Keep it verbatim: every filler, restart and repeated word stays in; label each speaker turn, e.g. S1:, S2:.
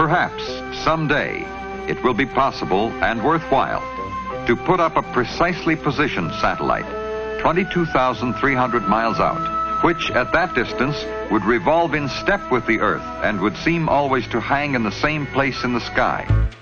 S1: Perhaps someday it will be possible and worthwhile to put up a precisely positioned satellite, twenty-two thousand three hundred miles out, which at that distance would revolve in step with the Earth and would seem always to hang in the same place in the sky.